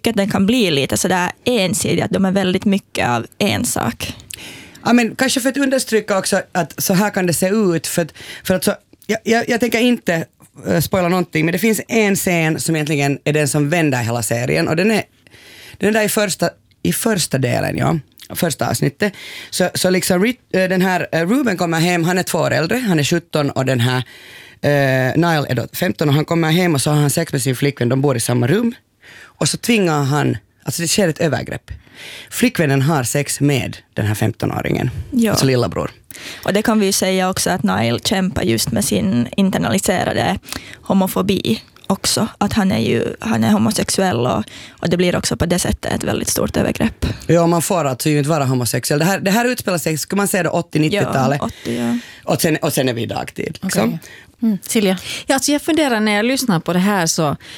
tycker att den kan bli lite sådär ensidig, att de är väldigt mycket av en sak. Ja, men kanske för att understryka också att så här kan det se ut, för att så, jag tänker inte spoila någonting, men det finns en scen som egentligen är den som vänder hela serien, och den är där i första delen, ja, första avsnittet. Så liksom den här Ruben kommer hem, han är 2 år äldre, han är 17, och den här Niall är då 15, och han kommer hem och så har han sex med sin flickvän, de bor i samma rum, och så tvingar han, alltså det sker ett övergrepp. Flickvännen har sex med den här 15-åringen, alltså lillabror. Och det kan vi ju säga också att Niall kämpar just med sin internaliserade homofobi också, att han är homosexuell, och det blir också på det sättet ett väldigt stort övergrepp. Ja, man får alltså ju inte vara homosexuell. Det här utspelar sig, ska man säga det, 80-90-talet. Ja, 80, ja. Och sen är vi i dagtid. Liksom. Okay. Silja? Ja, alltså jag funderar när jag lyssnar på det här,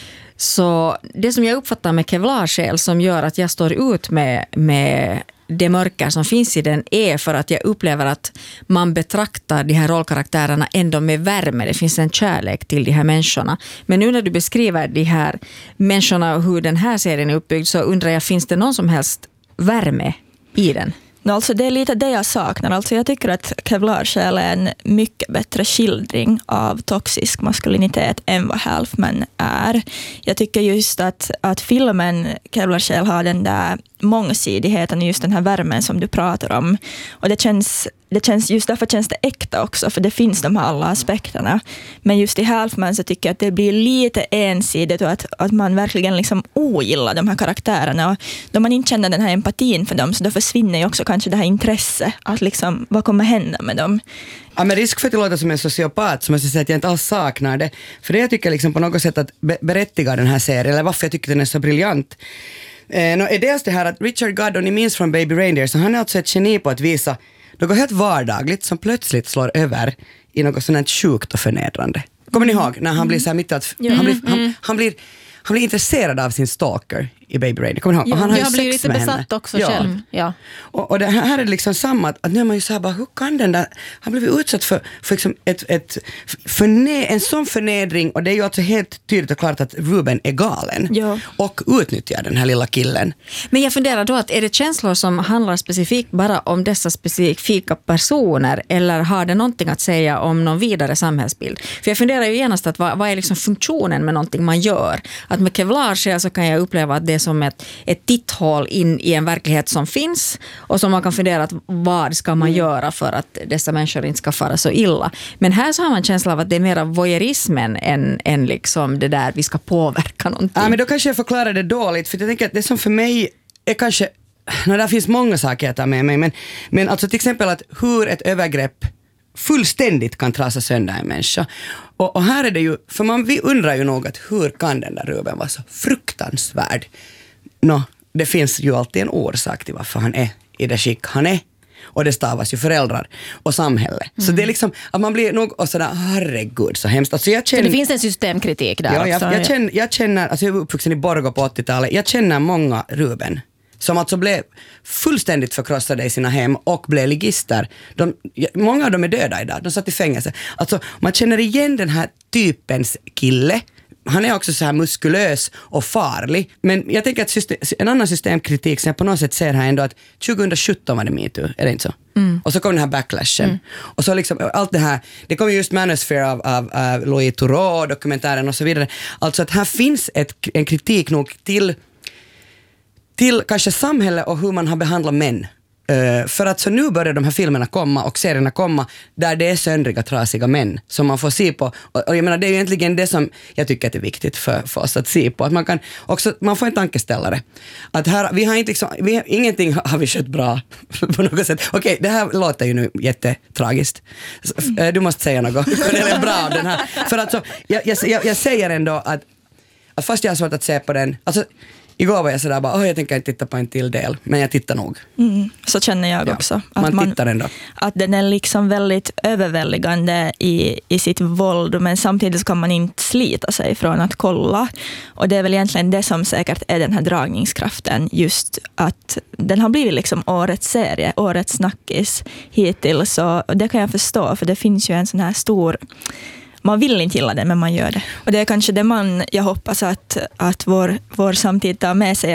så det som jag uppfattar med Kevlar-själ som gör att jag står ut med det mörker som finns i den är för att jag upplever att man betraktar de här rollkaraktärerna ändå med värme. Det finns en kärlek till de här människorna. Men nu när du beskriver de här människorna och hur den här serien är uppbyggd, så undrar jag, finns det någon som helst värme i den? Alltså det är lite det jag saknar. Alltså jag tycker att Kevlar-själ är en mycket bättre skildring av toxisk maskulinitet än vad Halfman är. Jag tycker just att filmen Kevlar-själ har den där mångsidigheten, just den här värmen som du pratar om. Och det känns just därför känns det äkta också, för det finns de här alla aspekterna. Men just i Halfman så tycker jag att det blir lite ensidigt, och att man verkligen liksom ogillar de här karaktärerna. Och då man inte känner den här empatin för dem, så då försvinner ju också kanske det här intresset att liksom, vad kommer hända med dem? Ja, men risk för att det låter som en sociopat, som jag säger att jag inte alls saknar det. För det jag tycker liksom på något sätt att berättiga den här serien, eller varför jag tycker den är så briljant, är dels det här att Richard Godd, och ni minns från Baby Reindeer, så han är alltså ett geni på att visa något helt vardagligt som plötsligt slår över i något sådant sjukt och förnedrande. Kommer ni ihåg när han blir så här mitt i att han blir intresserad av sin stalker i Baby Reindeer. Kommer ni ihåg? Och han har ju sex med henne. Jag blir lite besatt också själv. Ja. Och det här är liksom samma, att nu är man ju så här bara, hur kan den där, han blev utsatt för liksom en sån förnedring, och det är ju alltså helt tydligt och klart att Ruben är galen och utnyttjar den här lilla killen. Men jag funderar då, att är det känslor som handlar specifikt bara om dessa specifika personer, eller har det någonting att säga om någon vidare samhällsbild? För jag funderar ju genast att vad är liksom funktionen med någonting man gör? Att med Kevlar så kan jag uppleva att det är som ett titthål in i en verklighet som finns, och som man kan fundera att vad ska man göra för att dessa människor inte ska fara så illa. Men här så har man känsla av att det är mer voyeurismen än liksom det där vi ska påverka någonting. Ja, men då kanske jag förklarar det dåligt, för jag tänker att det som för mig är kanske, där finns många saker att ta med mig, men alltså till exempel att hur ett övergrepp fullständigt kan trasa sönder en människa. Och här är det ju, för vi undrar ju nog att hur kan den där Ruben vara så fruktansvärd? Det finns ju alltid en orsak till varför han är i det skick han är. Och det stavas ju föräldrar och samhälle. Så det är liksom, att man blir nog och sådär, herregud så hemskt. Alltså jag känner, det finns en systemkritik där också. Jag känner, alltså jag är uppvuxen i Borgå på 80-talet, jag känner många Ruben som alltså blev fullständigt förkrossade i sina hem och blev ligister. Många av dem är döda idag, de satt i fängelse. Alltså man känner igen den här typens kille. Han är också så här muskulös och farlig. Men jag tänker att en annan systemkritik som jag på något sätt ser här ändå, att 2017 var det MeToo, är det inte så? Och så kom den här backlashen. Och så liksom allt det här, det kom just Manosphere av Louis Theroux, dokumentären och så vidare. Alltså att här finns en kritik nog till kanske samhället och hur man har behandlat män. För att så nu börjar de här filmerna komma och serierna komma där det är söndriga, trasiga män som man får se på. Och jag menar, det är ju egentligen det som jag tycker att det är viktigt för oss att se på. Att man får en tankeställare. Att här, ingenting har vi skött bra på något sätt. Okej, det här låter ju nu jättetragiskt. Du måste säga något. Det är bra av den här. För att så, jag säger ändå att fast jag har svårt att se på den, alltså igår var jag sådär bara, jag tänker inte titta på en till del, men jag tittar nog. Så känner jag också. Att man tittar ändå. Att den är liksom väldigt överväldigande i sitt våld, men samtidigt kan man inte slita sig från att kolla. Och det är väl egentligen det som säkert är den här dragningskraften, just att den har blivit liksom årets serie, årets snackis hittills. Så det kan jag förstå, för det finns ju en sån här stor... Man vill inte gilla det, men man gör det. Och det är kanske det jag hoppas att vår samtid tar med sig